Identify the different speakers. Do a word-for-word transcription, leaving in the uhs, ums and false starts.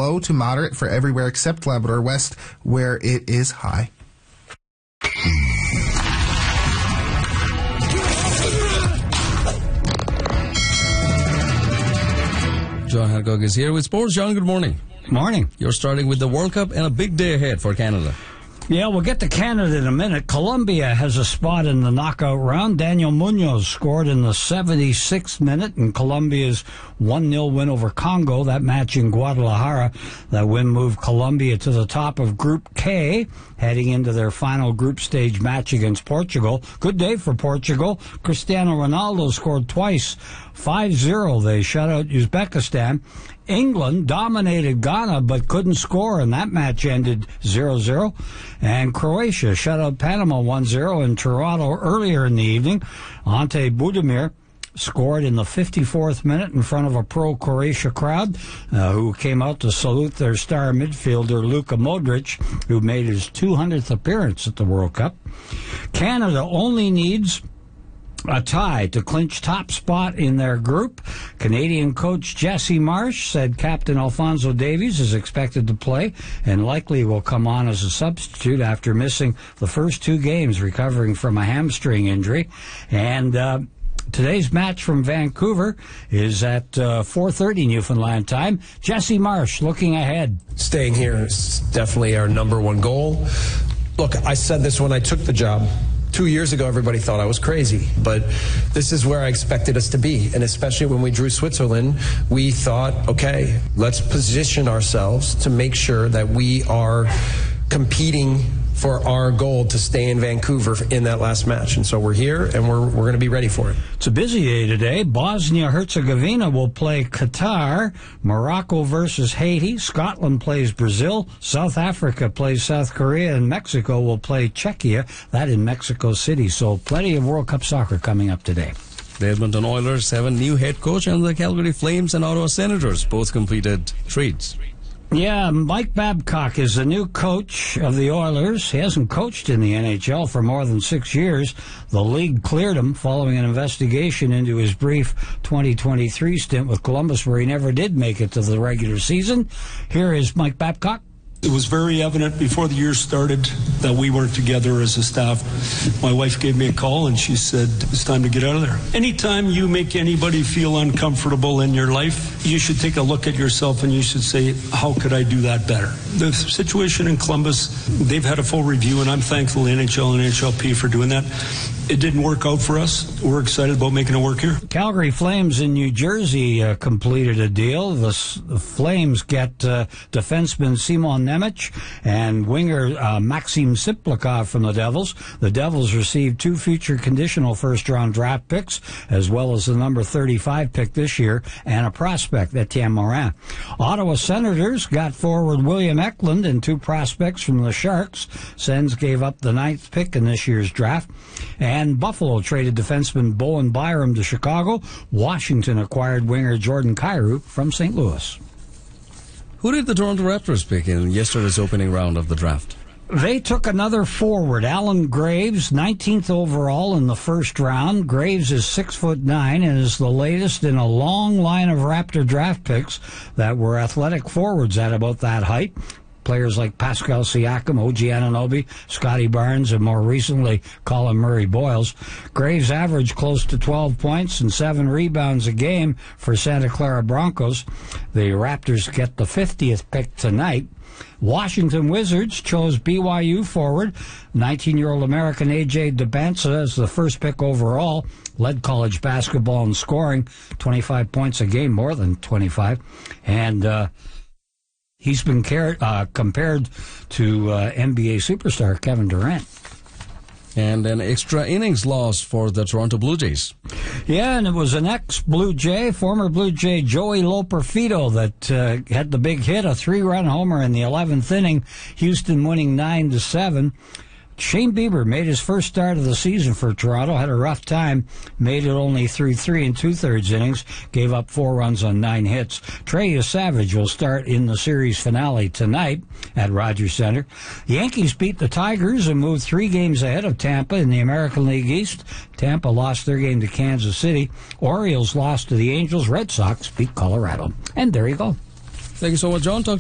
Speaker 1: low to moderate for everywhere except Labrador West, where it is high.
Speaker 2: John Hancock is here with sports. John, good morning.
Speaker 3: Morning.
Speaker 2: You're starting with the World Cup and a big day ahead for Canada.
Speaker 3: Yeah, we'll get to Canada in a minute. Colombia has a spot in the knockout round. Daniel Munoz scored in the seventy-sixth minute in Colombia's one nil win over Congo. That match in Guadalajara. That win moved Colombia to the top of Group K, heading into their final group stage match against Portugal. Good day for Portugal. Cristiano Ronaldo scored twice. five zero, they shut out Uzbekistan. England dominated Ghana but couldn't score, and that match ended zero zero. And Croatia shut out Panama one zero in Toronto earlier in the evening. Ante Budimir scored in the fifty-fourth minute in front of a pro-Croatia crowd uh, who came out to salute their star midfielder Luka Modric, who made his two hundredth appearance at the World Cup. Canada only needs a tie to clinch top spot in their group. Canadian coach Jesse Marsh said Captain Alphonso Davies is expected to play and likely will come on as a substitute after missing the first two games, recovering from a hamstring injury. And uh, today's match from Vancouver is at uh, four thirty Newfoundland time. Jesse Marsh looking ahead.
Speaker 4: Staying here is definitely our number one goal. Look, I said this when I took the job. Two years ago, everybody thought I was crazy, but this is where I expected us to be. And especially when we drew Switzerland, we thought, okay, let's position ourselves to make sure that we are competing for our goal to stay in Vancouver in that last match. And so we're here, and we're we're going to be ready for it.
Speaker 3: It's a busy day today. Bosnia-Herzegovina will play Qatar. Morocco versus Haiti. Scotland plays Brazil. South Africa plays South Korea. And Mexico will play Czechia. That in Mexico City. So plenty of World Cup soccer coming up today.
Speaker 2: The Edmonton Oilers have a new head coach, and the Calgary Flames and Ottawa Senators both completed trades.
Speaker 3: Yeah, Mike Babcock is the new coach of the Oilers. He hasn't coached in the N H L for more than six years. The league cleared him following an investigation into his brief twenty twenty-three stint with Columbus, where he never did make it to the regular season. Here is Mike Babcock.
Speaker 5: It was very evident before the year started that we weren't together as a staff. My wife gave me a call and she said, it's time to get out of there. Anytime you make anybody feel uncomfortable in your life, you should take a look at yourself and you should say, how could I do that better? The situation in Columbus, they've had a full review, and I'm thankful to N H L and N H L P for doing that. It didn't work out for us. We're excited about making it work here.
Speaker 3: Calgary Flames in New Jersey uh, completed a deal. The, the Flames get uh, defenseman Simon Nemec and winger uh, Maxim Siplikov from the Devils. The Devils received two future conditional first-round draft picks, as well as the number thirty-five pick this year, and a prospect, Etienne Morin. Ottawa Senators got forward William Eklund and two prospects from the Sharks. Sens gave up the ninth pick in this year's draft. And Buffalo traded defenseman Bowen Byram to Chicago. Washington acquired winger Jordan Kyrou from Saint Louis.
Speaker 2: Who did the Toronto Raptors pick in yesterday's opening round of the draft?
Speaker 3: They took another forward, Alan Graves, nineteenth overall in the first round. Graves is six foot nine and is the latest in a long line of Raptor draft picks that were athletic forwards at about that height. Players like Pascal Siakam, O G Anunoby, Scotty Barnes, and more recently Colin Murray-Boyles. Graves averaged close to twelve points and seven rebounds a game for Santa Clara Broncos. The Raptors get the fiftieth pick tonight. Washington Wizards chose B Y U forward nineteen-year-old American A J Debinsa as the first pick overall. Led college basketball in scoring, twenty-five points a game, more than twenty-five. And uh, he's been car- uh, compared to uh, N B A superstar Kevin Durant.
Speaker 2: And an extra innings loss for the Toronto Blue Jays.
Speaker 3: Yeah, and it was an ex-Blue Jay, former Blue Jay Joey Loperfido that uh, had the big hit, a three-run homer in the eleventh inning. Houston winning nine to seven. Shane Bieber made his first start of the season for Toronto, had a rough time, made it only through three and two-thirds innings, gave up four runs on nine hits. Trey Savage will start in the series finale tonight at Rogers Center. The Yankees beat the Tigers and moved three games ahead of Tampa in the American League East. Tampa lost their game to Kansas City. Orioles lost to the Angels. Red Sox beat Colorado. And there you go.
Speaker 2: Thank you so much, John. Talk